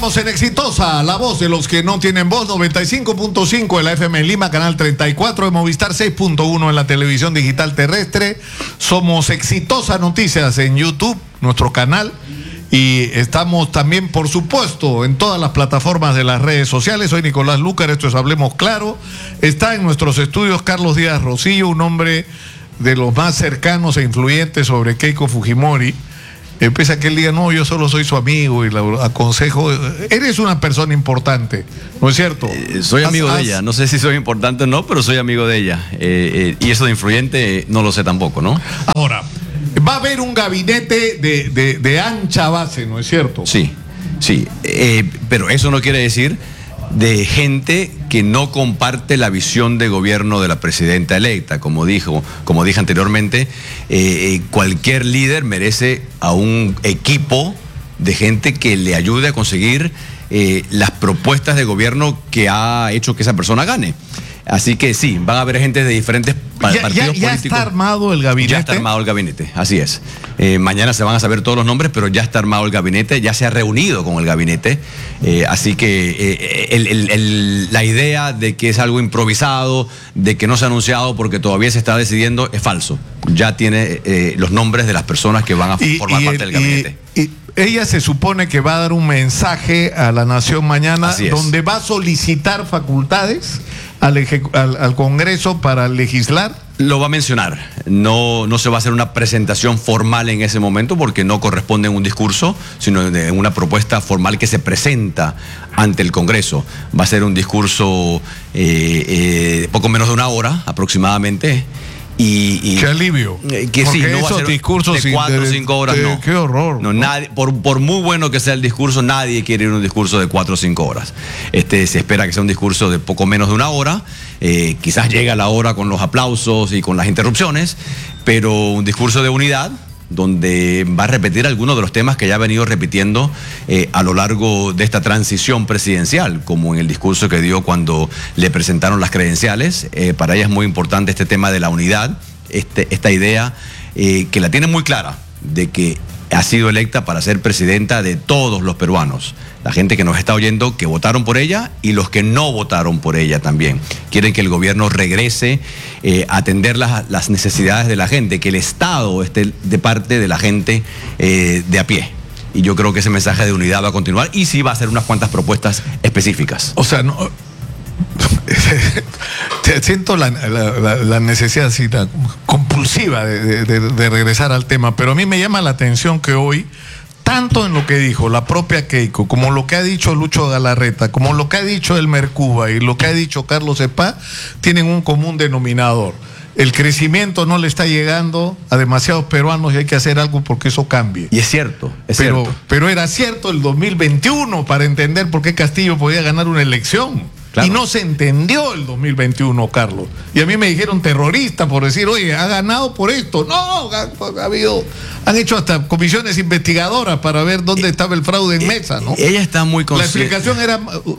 Estamos en Exitosa, la voz de los que no tienen voz, 95.5 en la FM en Lima, canal 34 de Movistar, 6.1 en la televisión digital terrestre. Somos Exitosa Noticias en YouTube, nuestro canal. Y estamos también, por supuesto, en todas las plataformas de las redes sociales. Soy Nicolás Lúcar, esto es Hablemos Claro. Está en nuestros estudios Carlos Díaz Rosillo, un hombre de los más cercanos e influyentes sobre Keiko Fujimori. Empieza aquel día, no, yo solo soy su amigo y la aconsejo. Eres una persona importante, ¿no es cierto? Soy amigo de ella, no sé si soy importante o no, pero soy amigo de ella. Y eso de influyente no lo sé tampoco, ¿no? Ahora, va a haber un gabinete de ancha base, ¿no es cierto? Sí, pero eso no quiere decir de gente que no comparte la visión de gobierno de la presidenta electa. Como dije anteriormente, cualquier líder merece a un equipo de gente que le ayude a conseguir las propuestas de gobierno que ha hecho que esa persona gane. Así que sí, van a haber gente de diferentes partidos políticos. ¿Ya está armado el gabinete? Ya está armado el gabinete, así es. Mañana se van a saber todos los nombres, pero ya está armado el gabinete, ya se ha reunido con el gabinete. Así que la idea de que es algo improvisado, de que no se ha anunciado porque todavía se está decidiendo, es falso. Ya tiene los nombres de las personas que van a formar parte del gabinete. Ella se supone que va a dar un mensaje a la nación mañana donde va a solicitar facultades al Congreso para legislar. Lo va a mencionar. No se va a hacer una presentación formal en ese momento porque no corresponde en un discurso, sino en una propuesta formal que se presenta ante el Congreso. Va a ser un discurso poco menos de una hora aproximadamente. Qué alivio. Que sí, no esos va a ser discursos de 4 o 5 horas, no. Qué horror. No, nadie, por muy bueno que sea el discurso, nadie quiere ir a un discurso de 4 o 5 horas. Se espera que sea un discurso de poco menos de una hora. Quizás llegue a la hora con los aplausos y con las interrupciones, pero un discurso de unidad, donde va a repetir algunos de los temas que ya ha venido repitiendo a lo largo de esta transición presidencial, como en el discurso que dio cuando le presentaron las credenciales. Para ella es muy importante este tema de la unidad, esta idea que la tiene muy clara, de que ha sido electa para ser presidenta de todos los peruanos. La gente que nos está oyendo, que votaron por ella, y los que no votaron por ella también. Quieren que el gobierno regrese a atender las necesidades de la gente, que el Estado esté de parte de la gente de a pie. Y yo creo que ese mensaje de unidad va a continuar y sí va a hacer unas cuantas propuestas específicas. O sea, no... Siento la necesidad así, compulsiva de regresar al tema, pero a mí me llama la atención que hoy, tanto en lo que dijo la propia Keiko, como lo que ha dicho Lucho Galarreta, como lo que ha dicho Elmer Cuba y lo que ha dicho Carlos Cepá, tienen un común denominador. El crecimiento no le está llegando a demasiados peruanos y hay que hacer algo porque eso cambie. Y es cierto, pero era cierto el 2021 para entender por qué Castillo podía ganar una elección. Claro. Y no se entendió el 2021, Carlos. Y a mí me dijeron terrorista por decir, oye, ha ganado por esto. No, han hecho hasta comisiones investigadoras para ver dónde estaba el fraude en mesa, ¿no? Ella está muy consciente. La explicación era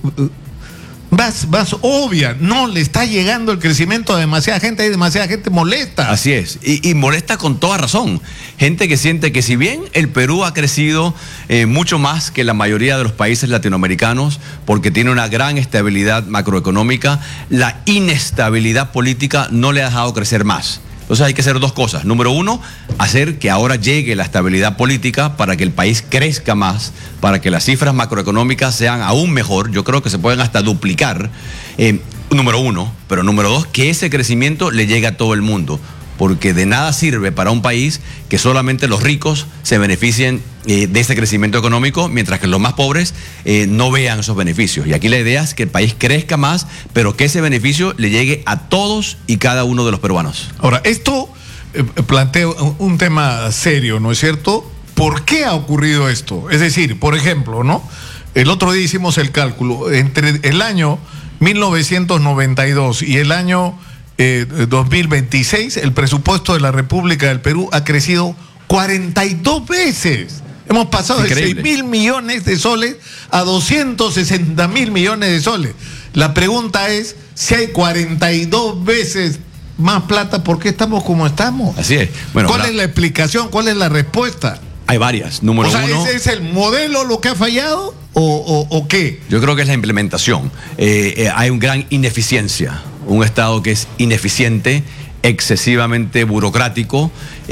más obvia. No le está llegando el crecimiento a demasiada gente, hay demasiada gente molesta. Así es, y molesta con toda razón. Gente que siente que si bien el Perú ha crecido mucho más que la mayoría de los países latinoamericanos, porque tiene una gran estabilidad macroeconómica, la inestabilidad política no le ha dejado crecer más. Entonces hay que hacer dos cosas. Número uno, hacer que ahora llegue la estabilidad política para que el país crezca más, para que las cifras macroeconómicas sean aún mejor. Yo creo que se pueden hasta duplicar. Número uno. Pero número dos, que ese crecimiento le llegue a todo el mundo. Porque de nada sirve para un país que solamente los ricos se beneficien de ese crecimiento económico, mientras que los más pobres no vean esos beneficios. Y aquí la idea es que el país crezca más, pero que ese beneficio le llegue a todos y cada uno de los peruanos. Ahora, esto plantea un tema serio, ¿no es cierto? ¿Por qué ha ocurrido esto? Es decir, por ejemplo, ¿no? El otro día hicimos el cálculo. Entre el año 1992 y el año 2026, el presupuesto de la República del Perú ha crecido 42 veces. Hemos pasado Increíble. de 6.000 millones de soles a 260.000 millones de soles. La pregunta es, si hay 42 veces más plata, ¿por qué estamos como estamos? Así es. Bueno, ¿Cuál es la explicación? ¿Cuál es la respuesta? Hay varias. Número uno. ¿Ese es el modelo lo que ha fallado? o qué? Yo creo que es la implementación. Hay una gran ineficiencia, un Estado que es ineficiente, excesivamente burocrático.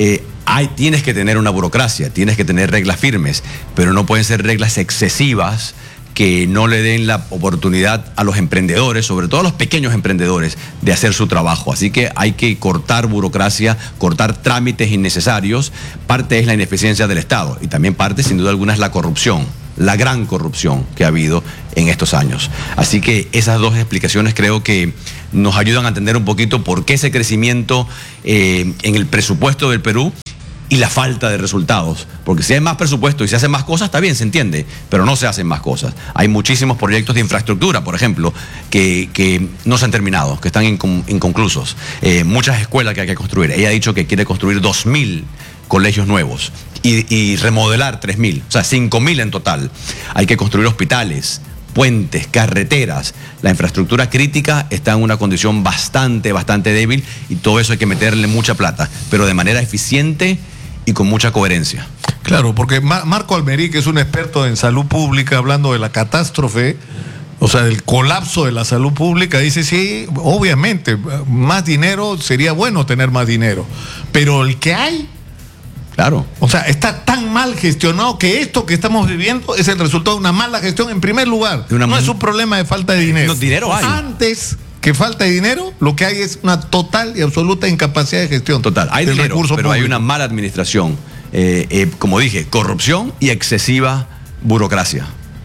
Tienes que tener una burocracia, tienes que tener reglas firmes, pero no pueden ser reglas excesivas que no le den la oportunidad a los emprendedores, sobre todo a los pequeños emprendedores, de hacer su trabajo. Así que hay que cortar burocracia, cortar trámites innecesarios. Parte es la ineficiencia del Estado y también parte, sin duda alguna, es la corrupción, la gran corrupción que ha habido en estos años. Así que esas dos explicaciones creo que nos ayudan a entender un poquito por qué ese crecimiento en el presupuesto del Perú y la falta de resultados. Porque si hay más presupuesto y se hacen más cosas, está bien, se entiende, pero no se hacen más cosas. Hay muchísimos proyectos de infraestructura, por ejemplo, que no se han terminado, que están inconclusos. Muchas escuelas que hay que construir. Ella ha dicho que quiere construir 2.000 colegios nuevos y remodelar 3.000, o sea, 5.000 en total. Hay que construir hospitales, puentes, carreteras. La infraestructura crítica está en una condición bastante débil y todo eso hay que meterle mucha plata, pero de manera eficiente y con mucha coherencia. Claro, porque Marco Almerí, que es un experto en salud pública, hablando de la catástrofe, o sea, del colapso de la salud pública, dice, sí, obviamente, más dinero, sería bueno tener más dinero, pero el que hay, claro, o sea, está tan mal gestionado que esto que estamos viviendo es el resultado de una mala gestión en primer lugar. No es un problema de falta de dinero. No, dinero hay. Antes que falta de dinero, lo que hay es una total y absoluta incapacidad de gestión. Total, hay del dinero, recurso pero público. hay una mala administración. Como dije, corrupción y excesiva burocracia.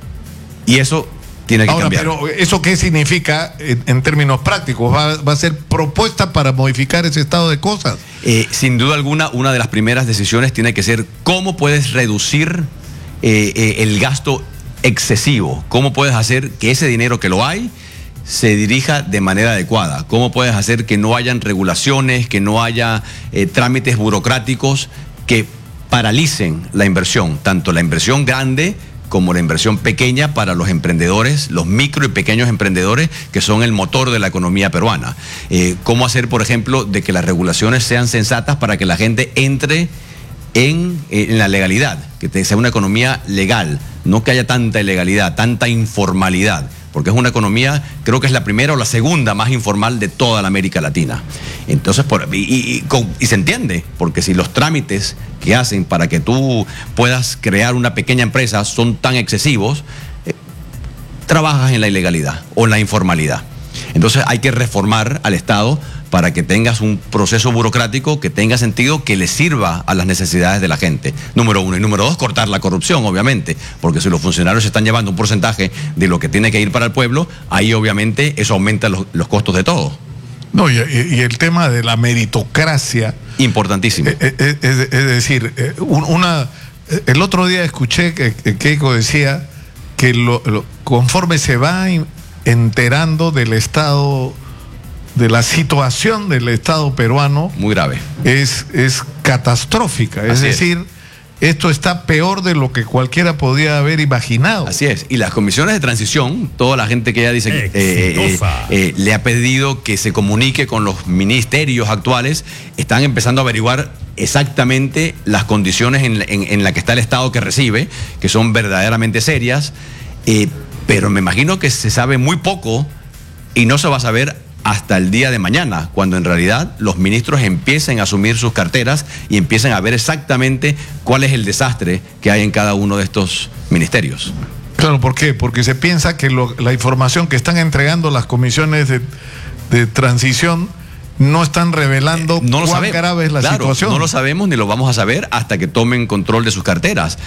Y eso tiene que Ahora, cambiar. pero ¿eso qué significa en términos prácticos? ¿Va a ser propuesta para modificar ese estado de cosas? Sin duda alguna, una de las primeras decisiones tiene que ser cómo puedes reducir el gasto excesivo. ¿Cómo puedes hacer que ese dinero que lo hay se dirija de manera adecuada? ¿Cómo puedes hacer que no hayan regulaciones, que no haya trámites burocráticos que paralicen la inversión, tanto la inversión grande como la inversión pequeña para los emprendedores, los micro y pequeños emprendedores que son el motor de la economía peruana? ¿Cómo hacer, por ejemplo, de que las regulaciones sean sensatas para que la gente entre en la legalidad, que sea una economía legal, no que haya tanta ilegalidad, tanta informalidad? Porque es una economía, creo que es la primera o la segunda más informal de toda la América Latina. Entonces, y se entiende, porque si los trámites que hacen para que tú puedas crear una pequeña empresa son tan excesivos, trabajas en la ilegalidad o en la informalidad. Entonces hay que reformar al Estado para que tengas un proceso burocrático que tenga sentido, que le sirva a las necesidades de la gente. Número uno. Y número dos, cortar la corrupción, obviamente, porque si los funcionarios se están llevando un porcentaje de lo que tiene que ir para el pueblo, ahí obviamente eso aumenta los costos de todo. No, y el tema de la meritocracia. Importantísimo. Es decir, el otro día escuché que Keiko decía que conforme se va enterando del estado, de la situación del Estado peruano, muy grave, es catastrófica. Es decir, esto está peor de lo que cualquiera podía haber imaginado. Así es. Y las comisiones de transición, toda la gente que ya dice le ha pedido que se comunique con los ministerios actuales, están empezando a averiguar exactamente las condiciones en las que está el Estado que recibe, que son verdaderamente serias, pero me imagino que se sabe muy poco y no se va a saber hasta el día de mañana, cuando en realidad los ministros empiecen a asumir sus carteras y empiecen a ver exactamente cuál es el desastre que hay en cada uno de estos ministerios. Claro, ¿por qué? Porque se piensa que la información que están entregando las comisiones de transición no están revelando cuán grave es la situación. No lo sabemos ni lo vamos a saber hasta que tomen control de sus carteras.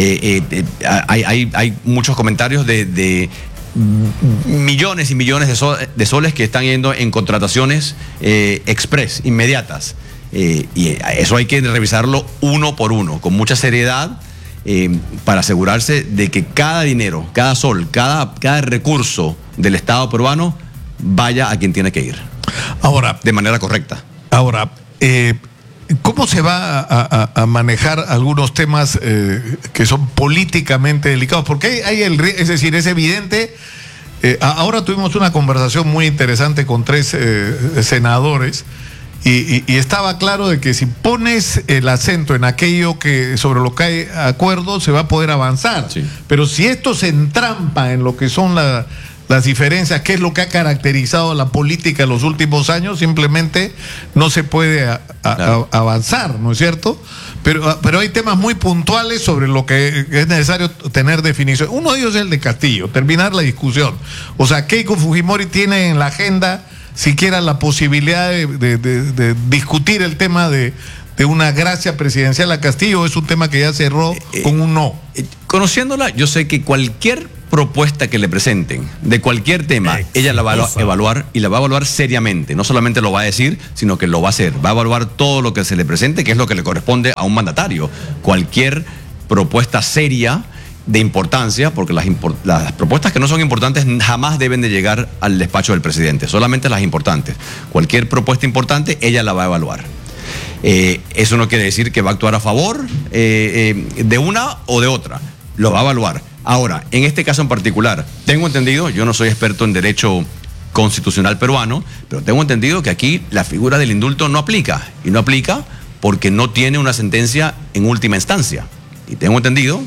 Hay muchos comentarios de millones y millones de soles que están yendo en contrataciones express, inmediatas. Y eso hay que revisarlo uno por uno, con mucha seriedad, para asegurarse de que cada dinero, cada sol, cada recurso del Estado peruano vaya a quien tiene que ir. Ahora, de manera correcta. Ahora, ¿cómo se va a manejar algunos temas que son políticamente delicados? Porque es decir, es evidente. Ahora tuvimos una conversación muy interesante con 3 senadores Y estaba claro de que si pones el acento en aquello que sobre lo que hay acuerdo, se va a poder avanzar. Sí. Pero si esto se entrampa en lo que son las diferencias, que es lo que ha caracterizado la política en los últimos años, simplemente no se puede Claro. avanzar, ¿no es cierto? Pero hay temas muy puntuales sobre lo que es necesario tener definición. Uno de ellos es el de Castillo, terminar la discusión. O sea, Keiko Fujimori tiene en la agenda siquiera la posibilidad de discutir el tema de una gracia presidencial a Castillo. Es un tema que ya cerró con un no. Conociéndola, yo sé que cualquier propuesta que le presenten, de cualquier tema, ella la va a evaluar y la va a evaluar seriamente. No solamente lo va a decir, sino que lo va a hacer. Va a evaluar todo lo que se le presente, que es lo que le corresponde a un mandatario. Cualquier propuesta seria de importancia, porque las propuestas que no son importantes jamás deben de llegar al despacho del presidente, solamente las importantes. Cualquier propuesta importante, ella la va a evaluar. Eso no quiere decir que va a actuar a favor de una o de otra. Lo va a evaluar. Ahora, en este caso en particular, tengo entendido, yo no soy experto en derecho constitucional peruano, pero tengo entendido que aquí la figura del indulto no aplica. Y no aplica porque no tiene una sentencia en última instancia. Y tengo entendido